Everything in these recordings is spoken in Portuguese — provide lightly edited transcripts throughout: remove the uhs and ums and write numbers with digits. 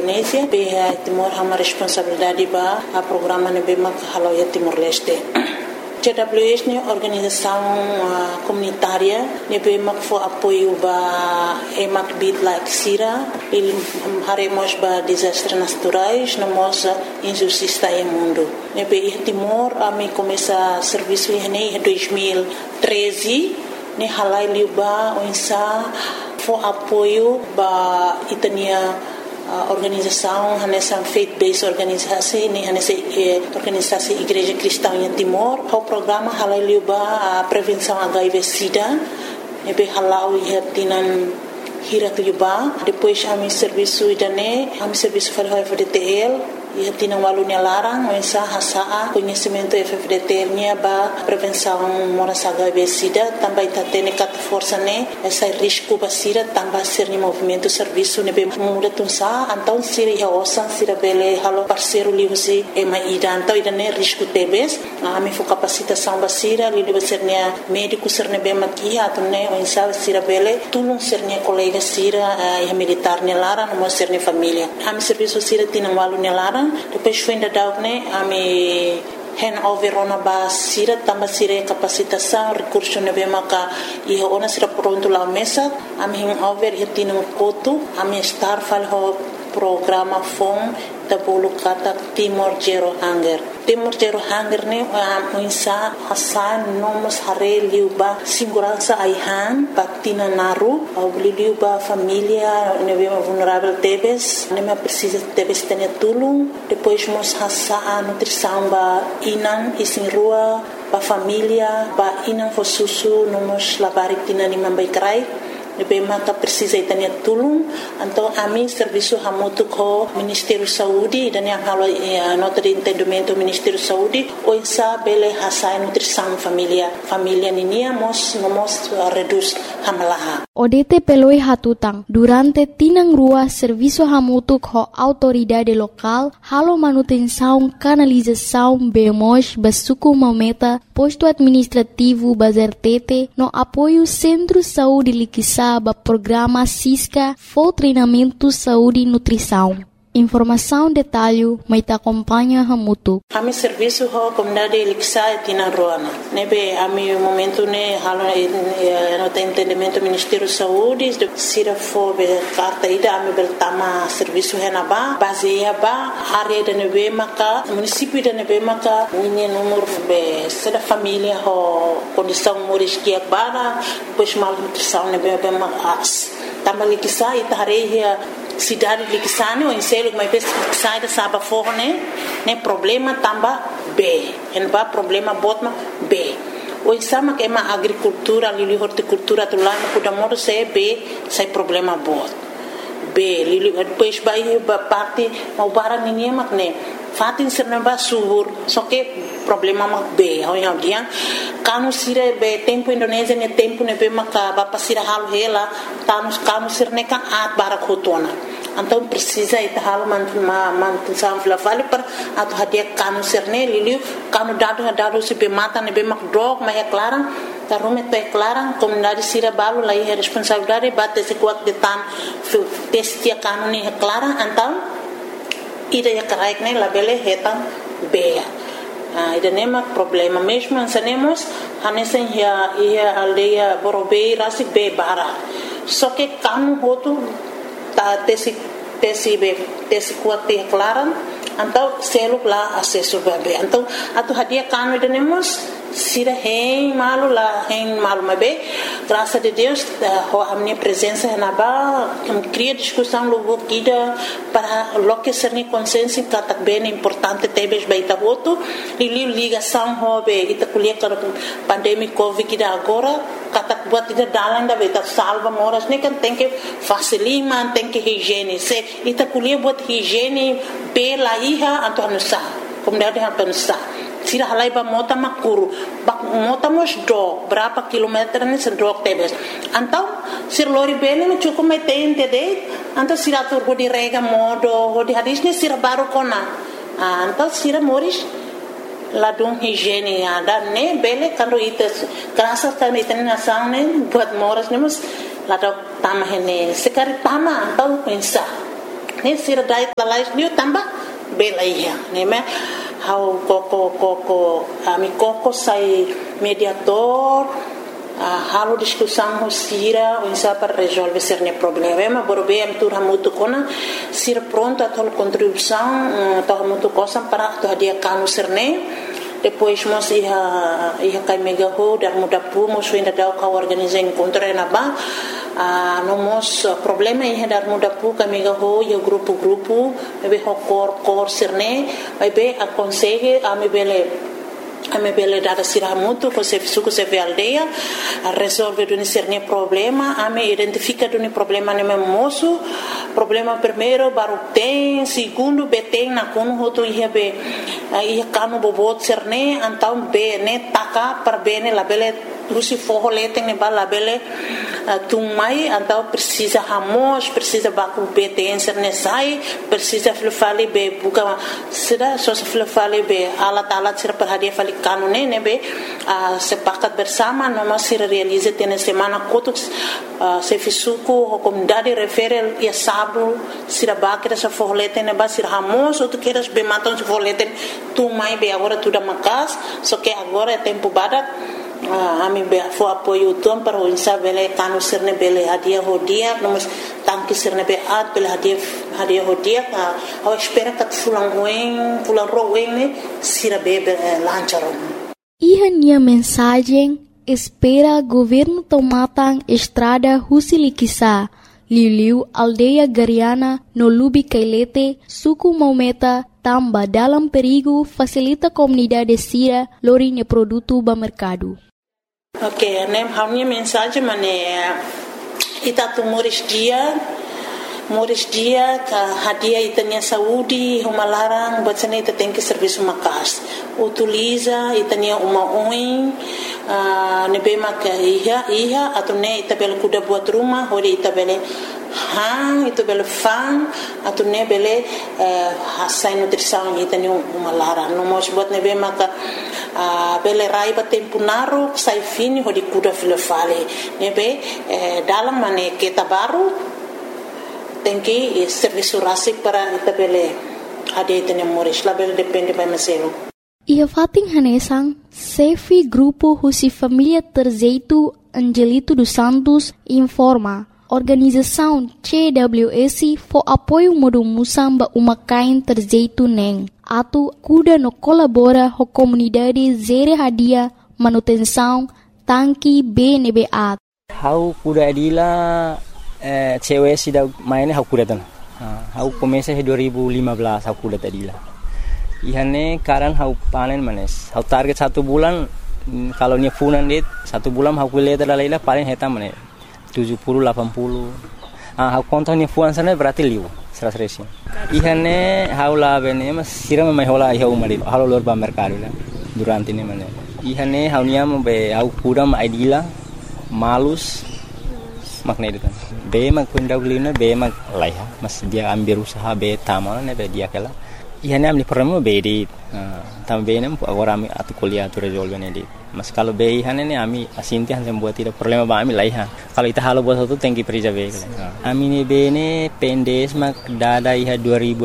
Indonésia, Timor hama responsabilidade ba a programa nebe mak halau ya Timor-Leste. CWS ni organização comunitária nebe mak fo apoio ba emak bit like sira il haremos ba desastres naturais na mosa injustiça em mundo. Nebe Timor ami começa serviço em 2013 ni halai liuba onsa fo apoio ba itania organização nessa faith-based organisasi ni nessa organisasi Igreja Cristã em Timor. O programa halai liuba a prevenção HIV/SIDA nebe halau ihatinan hirat liuba. Depois ami serviço idane ami serviço para FDTL ia tinang walunya larang mensa hasaa conhecimento FFDT nya ba prevenção moras HIV/SIDA também tatene kat força ne essa risco basira também ser ni movimento serviço ne be muda tunsa então sira ya osan sira bele halo parceiro liusi e maida então idane risco tebes ami fo capacitação basira li deve ser ne médico ser ne be maki atune mensa sira bele tulung ser ne colega sira e militar ne larang mo ser ne família ami serviço sira tinang walunya larang depois foi ainda dar ami handover ona ba sira tamba sira capacitação recurso ne be maka e ona sira pronto la mesa ami handover hitin kotu ami star fal ho programa fon tabulu kata Timor Zero Hunger. Timor Zero Hunger ne muinsa hasan nomos hare liuba segurança aihan patina naru au liuba família ne be vulnerável tebes ne me precisa tebes tenia tulung depois mos hasa nutrição ba inan isin rua ba família ba inan fo susu nomos labarik tina ni mambai krai nebe maka precisa itania tulung então ami serviço hamutu ko Ministério Saúde dan yang halo nota de entendimento Ministério Saúde o insa bele hasa nutrição família ninia mos reduz hamalaha ODT peloi hatutang durante tinang rua serviço hamutu ko autoridade local halo manutenção canalização bemos basuku mameta posto administrativo bazertete no apoio Centro Saúde Liquissa ba programa SISCA for treinamento saúde e nutrição. Informação detalhe mai ta acompanha hamutu. Ami serviço ho comunidade Liquissa tina roana. Nebe ami momento ne halo no entendimento Ministério Saúde sira fo be carta ida ami beltama serviço henaba baseia ba área de nebe maka município de nebe maka ninha número be sira família ho condição moris que bara depois mal nutrição nebe be mas também Liquissa itareia cidade de Liquissa o enselo mas sai da saba forne né problema tamba B en ba problema botma B o exama que é uma agricultura ali horticultura do lá no Kudamoro se B sai problema bot B ali depois vai parte mau barang ninguém mak né fatin serba subur só que problema mak B ao dia kanu sire be tempo Indonésia ne tempo ne be maka ba pasira hal hela kanu sirne ka at barakotona então precisa ita hal man sam vale para atu hadia kanu sirne liliu kanu dado se be mata ne be mak drog mas é clara ta rume to é clara comunidade sira balu lá é responsabilidade bate se kuat de tan testia kanu ne é clara então ida ya karaik ne labele hetan bea ida nema problema mesmo ansanemos hanesen ia aldeia borobei rasi be bara só que kanu hotu ta tesi kuat te klaran então selo lá acesso bebe então atu hadia kanu ida nemos sira hein malu mabe graças a Deus a minha presença na ba cria discussão logo kida para lo que ser ni consciência que bem importante tebes baita voto e ligação hobe ita kuliah para pandemia covid kida agora kata buat ida dalan da beta salva moras ne kan tem que facilima tem que higiene se ita kuliah buat higiene pela iha anto anusa comunidade anusa sira halai ba mota makuru ba mota mos do berapa kilometer ni sedok tebes antau sir lori bene me cukup me tente de antau sira tur di rega modo di hadis ni sira baru kona antau sira moris ladung higiene ada ne bele kando ites kerasa kan iten nasane buat moras ni mus ladok tamah ini sekali tama antau pensa ne sira dai lalais liu tamba bela ia ne me hau koko ami koko sai mediator halo discussão com Sira o insa para resolver certo problema borbe am tur hamutu kona Sira pronto a toda contribuição tá hamutu cosa para to dia kanu cerne depois nós ia cai mega ho dar muda pu nós ainda dá o organizar encontro na ba nós problema ia dar muda pu cai mega ho e grupo bebe ho cor cerne vai be aconselhe a me bele dada sira muito você suco se vê aldeia resolve do cerne problema a me identifica do problema no meu moço problema primeiro baru tem segundo beteng na kono hoto ia be ia kanu bobot cerne antau be ne taka per bene la bele rusi forro leteng ne bala bele tumai antau precisa hamos precisa baku beteng cerne sai precisa flufali be buka sida so flufali be alat sira per hadia fali kanu ne be sepakat bersama noma sira realize tene semana kotuk se fisuku comunidade refere ia sabu sira bakira sa forlete ne ba sira hamos ou tu queres be matam se forlete tu mai be agora tu da makas só que agora é tempo badak ami be fo apoio tom para o insa bele kanu sirne bele hadia hodia nós tanque sirne be at bele hadia hodia a espera que fulan roen ne sira bebe lancharo Ihania mensagem espera governo tomatang estrada Husilikisa Liu aldeia Gariana no Lubi Kailete suku Maumeta tamba dalam perigo facilita comunidade Sira lorinha produto ba mercado. Ok, né? A minha mensagem é itatu moris dia ka hadia itania saúde uma larang batsane ita tem que serviço makas utiliza itania uma oin nebema ka iha atune ita bel kuda buat rumah hori ita bele ita bele fan atune bele hasai nutrição itania uma larang no mos buat nebema ka bele raiba tempo naro sai fini hori kuda filofale nebe dalam mane kita baru tem que serviço rásico para itabele ade tene moris label depende by meselo ia fating hanesang sefi grupo husi família Terzeito Angelito dos Santos informa organização CWS for apoio modo musamba uma kain Terzeito neng atu kuda no colabora ho comunidade zere hadia manutenção tanki BNBA hau kuda adila cewek sudah mainnya aku datang. Aku komesa 2015 aku datang tadi lah. Ihane karan aku panen manes. Aku target 1 bulan kalau nya funan dit 1 bulan aku lihat ada laila paling heta manes 70 80. Aku kontonnya fuan sana berarti liu 100. Ihane haula bene mas siram mai hola iha umari. Halo lor ba mercado lah. Durante ini manes. Ihane haunya be aku kuda ma idila malus makna itu kan be mak pendahulunya be mak laiha mas dia ambil usaha be tamal ne be dia kala ihane amli problema be di tambe ne agora ami atu kuliah tu resolve ne di mas kalau be ihane ne ami asinti han buat tidak problema ba ami laiha kalau ita halo buat satu tengki perija be ami ne be ne pendes mak dada iha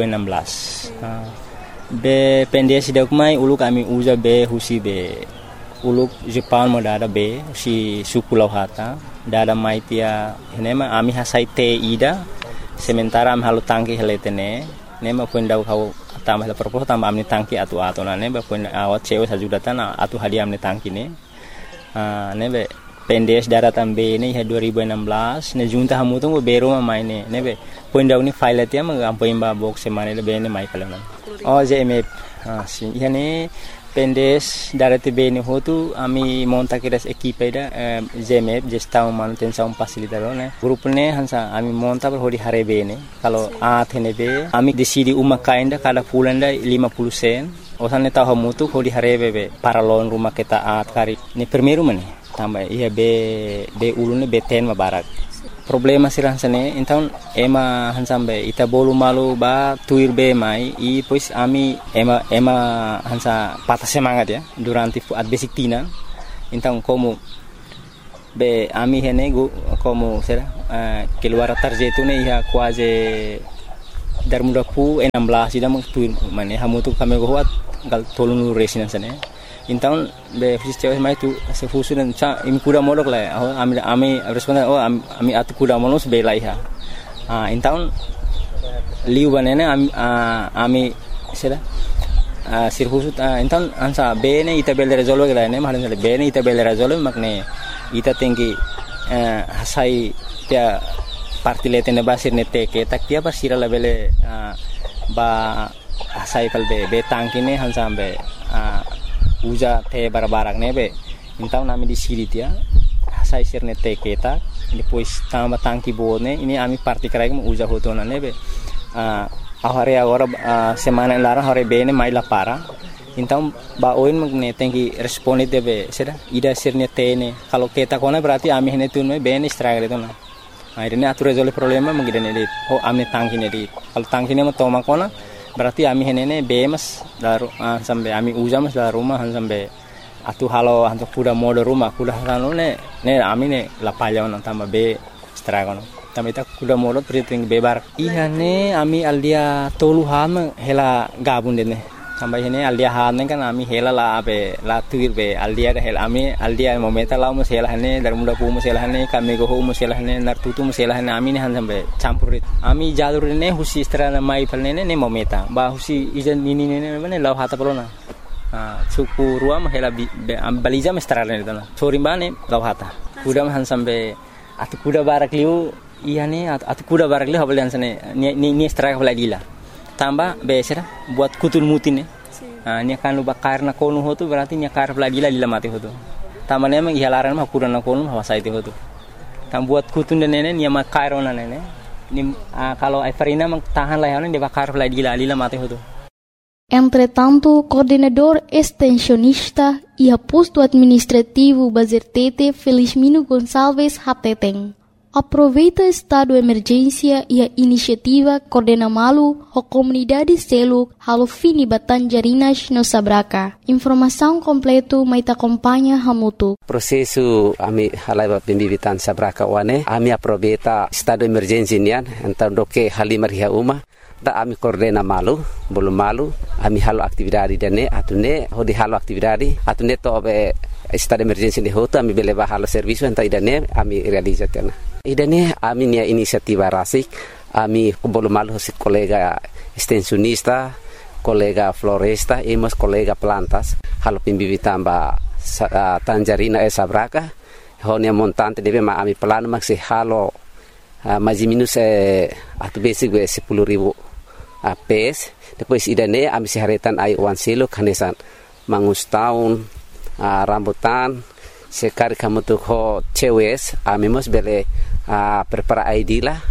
2016 be pendes dak mai ulu kami uza be husi be uluk Jepang mo dada be si suku lauhata dada maitia nema ami hasai te ida sementara am halu tangki heletene nema pundau kau tambah la propos tambah amni tangki atu na neba pun awat cewe sajudatan atu hadiah amni tangki ne nebe pendes daratan be ne 2016 ne junta hamu tu bero maine nebe pundau ni file tia mengampai mba box semane le be ne mai kala oh jmf si yani pendes darati bene hotu ami monta kiras equipe da ZMF gestão manutenção facilitador né grupo ne hansa ami monta per hodi hare bene kalau athene be ami decidi uma kainda kada pulanda 50 sen osane tahu mutu hodi hare be paralon rumah kita at kari ni primeiro mane tambah ia be ulune be ten mabarak problema sirah sane então ema hansambe ita bolu malu ba tuir be mai i pois ami ema hansa patah semangat ya durante at basic tina então como be ami hene como será keluar Terzeito ne ia quase dar muda pu 16 ida mang tu mane hamutu kami goat gal tolunu resina sane intaun be fusi cewek mai tu se fusu dan cha imi kuda molok la ami responda ami atu kuda molos be laiha intaun liu banene ami seda sirhusut intaun ansa bene ita bele resolve gala ne mahalin sale bene ita bele resolve makne ita tinggi hasai dia parti letene basir ne teke tak dia basira la bele ba hasai kalbe be tangkine hansambe uja te barbarak nebe intaun nami di siri dia hasai sirne teke tak depois tamba tangki bone ini ami parti karai mo uja hotona nebe ahare agora semana lara hore bene mai la para então ba oin magne tenki responde debe seda ida sirne tene kalau kita kona berarti ami hene tun bene stragre tona ini atur resolve problema magidene dit ami tangki ne dit kalau tangki ne mo toma kona berarti ami hene ne bemas daru sampai ami uja mas dalam rumah sampai atu halo hantu kuda mode rumah kuda halo ne ami ne la palya on tamba be stragono tamita kuda mode priting bebar ihane ami aldia toluhan hela gabun dene sampai hene aldia han kan ami hela la be la tuir be aldia hel ami aldia momenta la mo hela hane dar muda pu mo hela hane kami go mo hela hane nar tutu mo hela hane ami ne han sampai campurit ami jalur ne husi strana mai palne ne momenta ba husi ijan nini ne ne law hata polona suku ruam hela balija mestrana ne tona sorimbane law hata kuda han sampai atu kuda barak liu iya nih atu kuda barak liu habalian sane ni strike baladila tambah besera buat kutul mutin ni akan lu bakar na konu hotu berarti ni akar baladila lila mati hotu tambah memang ihalaran mah kuda na konu hawa saiti hotu tam buat kutun dan nene ni makar ona nene ni kalau Everina mang tahan lah dia bakar baladila lila mati hotu. Entretanto, coordenador extensionista e posto administrativo Bazertete Felizmino Gonçalves Hateteng aproveita estado de emergência e a iniciativa Coordena Malu a comunidade selo halo fini Batanjarinas no Sabraca. Informação completo mai te acompanha Hamutu. Prosesu ami halai pembibitan Sabraca wane ami aproveita estado de emergência nian então doke halimar hia uma da ami Coordena Malu belum malu ami halo aktividade dene atune hodi halo aktividade atune to be estado de emergência de hoto ami beleva halo serviço então idane ami realizatena idane ami nia inisiativa rasik ami belum malu hosit kolega extensionista kolega floresta e mas kolega plantas halo pimbibitan ba Tanjarina Sabraca honia montante deve ma ami plano maxi halo mais minus atu basic 10.000 PS depois idane ami seharetan ai wan selo kanesan mangus tahun rambutan sekali kamu tuh ho cewes ami mos bele prepara ID lah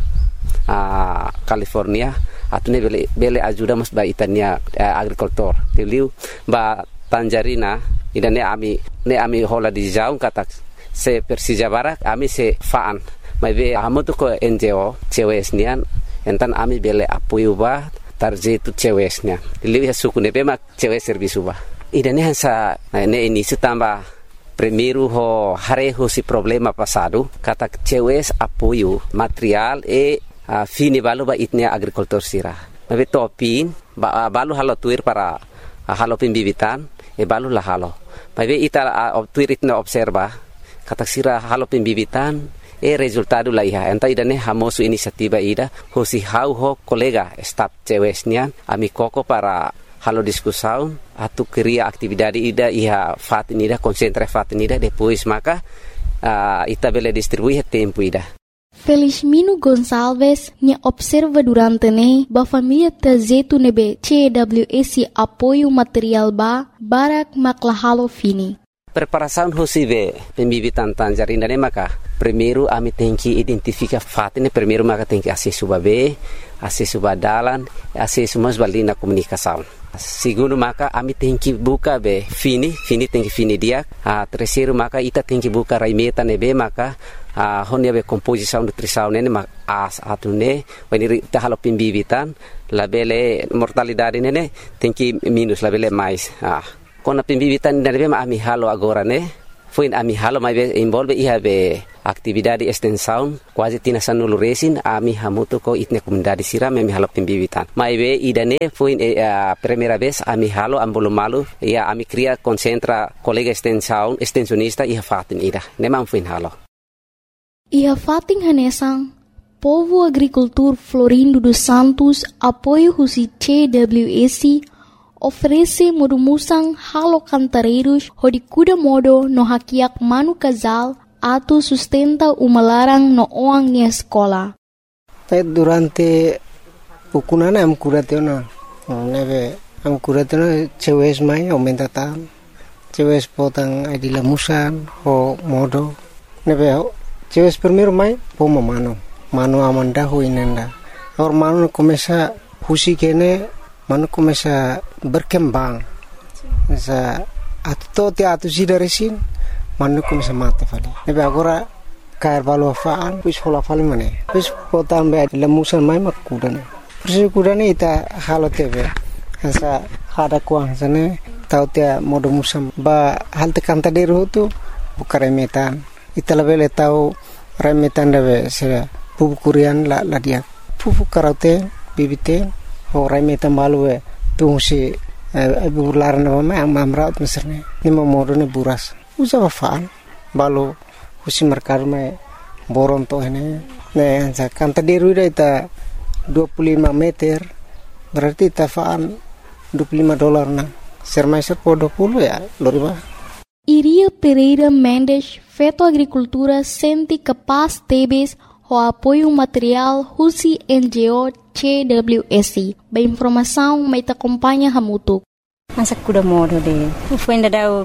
California atune bele ajuda mos ba itania agricultor teliu ba Tanjarina idane ami hola di jaung kata se Persija Barak ami se faan mai be amu tuh ko NGO cewes nian entan ami bele apoio ba tarjetu cewesnya liu ya suku ne bema cewes servisu ba idane hansa ne ini setamba primeiro ho hareho si problema passado kata cewes apoio material e fini balu ba itnia agricultor sira mabe topin ba balu halo tuir para halo pembibitan e balu la halo mabe ita tuir itna observa kata sira halo pembibitan resultado la iha enta idane hamosu inisiativa ida hosi hau ho kolega staff cewesnya ami koko para halo discussão atu cria atividade ida iha fatinida concentra fatinida depois maka ita bele distribuir tempo ida Felizmino Gonçalves nya observa durante ne ba família tazetu nebe CWS apoio material ba barak maklahalo fini preparação hosive pembibitan Tanjarina ne maka primeiro ami tenki identifica fatine primeiro maka tenki acesso babe acesso badalan acesso mas balina comunicação segundo maka ami tenki buka be fini tenki fini dia terceiro maka ita tenki buka raimeta nebe maka honia be composição nutrição nene as atune when ita halo pembibitan labele mortalidade nene tenki minus labele mais kona pembibitan nebe ami halo agora ne Fuin ami halo mai be involve iha be aktividade extensão quase tina sanulu resin ami hamutu ko itne comunidade sira ami halo pembibitan. Mai be idane fuin primeira vez ami halo ambulu malu ia ami cria concentra colega extensionista iha fatin ida. Nemang fuin halo. Iha fatin hanesang Povo Agricultor Florindo dos Santos, apoio husi CWSC, oferece modumusang halo cantareiros hodi kuda modo no hakiak manu casal atu sustenta umalarang no oang ni escola. Durante pukunana am kuratena, neve am kuratena cewes mai aumenta tan, cewes potang adila musan ho modo, neve cewes primero mai pomo mano amanda ho inenda. Or mano começa husi kene mano começa berkembang. Sa atu sida resin mano começa mate fali. Nebe agora cair valo faan pis hola fali mane. Pis potan be lemusan mai makudane. Persi kudane ita halo tebe. Sa hada kuang sane tau tia modo musam ba halte kanta deru tu bukaremetan. Ita lebele tau remetan debe se pupu kurian la dia pupu karaute bibite ho remetan balu tu si burlaran nama amraut meserne ni modo ne buras usa faan balu husi merkar me boron to ne ansa kanta deru ita 25 meter berarti ita faan $25 na sermaiser po 20 ya loriba. Iria Pereira Mendes, Feto Agricultura, sente capaz tebes o apoio material husi NGO CWSC. Ba informação mai te acompanha hamutuk. Masa kuda modo de. Foi ainda dau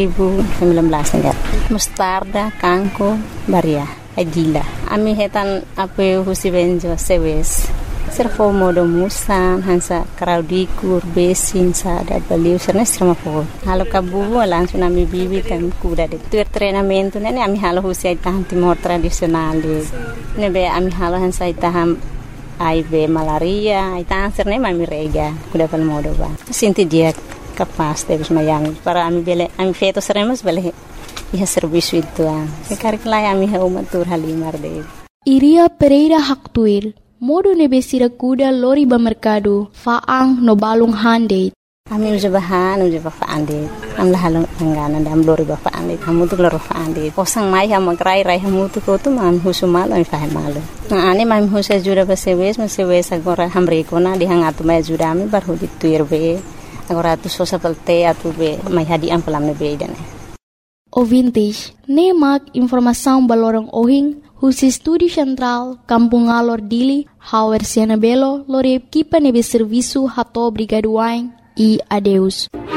2019 enggak. Mostarda, kangko, baria, adila. Ami hetan apoio husi benjo sewes. Servo modo musan hansa kraudikur besin sada baliu serna serma po halo kabu langsung ami bibi kan kuda de tuer treinamento nene ami halo husi taham timor tradisional de nebe ami halo hansa taham aibe malaria itang serne ami rega kuda pal modo ba sinti dia kapas de mayang para ami bele ami feto seremos bele iha serviço itu sekarang lai ami ha umatur halimar de Iria Pereira Haktuil modo nebesira kuda lori ba merkado faang no balung hande. Ami uja faande. Am lahalong angganan dam lori ba faande. Kamu tu lori faande. Posang mai ham magrai rai hamu tu ko tu mam husumal am fahe malu. Na ani mam husa jura ba sewes agora hamre kona di hangatu mai jura ami bar hodi tuirbe. Agora tu sosa pelte atu be mai hadi am pelam be idane. Ouvintes, nemak informação balorong ohing husi Estúdio Central, Kampung Alor Dili, Hauer Siena Belo, lore equipa nebe serviço rato brigaduain e adeus.